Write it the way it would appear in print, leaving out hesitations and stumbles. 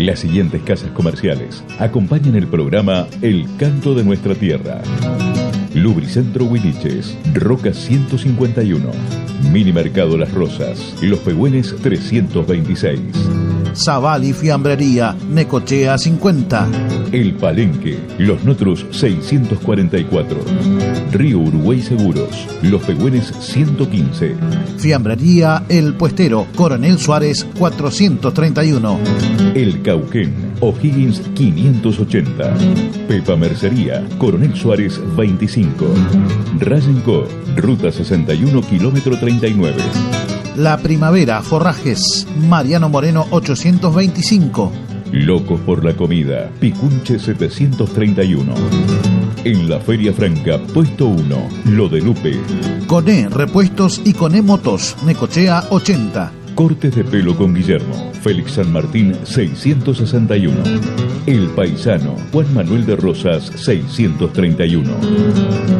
Las siguientes casas comerciales acompañan el programa El Canto de Nuestra Tierra. Lubricentro Huiliches, Roca 151. Minimercado Las Rosas, Los Pehuen 326. Zabali Fiambrería, Necochea 50. El Palenque, Los Notros 644. Río Uruguay Seguros, Los Pehuen 115. Fiambrería El Puestero, Coronel Suárez 431. El Cauquén, O'Higgins 580. Pepa Mercería, Coronel Suárez 25. Rayenco, Ruta 61, kilómetro 39. La Primavera, Forrajes, Mariano Moreno 825. Locos por la Comida, Picunche 731. En la Feria Franca, puesto 1, Lo de Lupe. Coné Repuestos y Coné Motos, Necochea 80. Cortes de pelo con Guillermo, Félix San Martín 661. El Paisano, Juan Manuel de Rosas 631.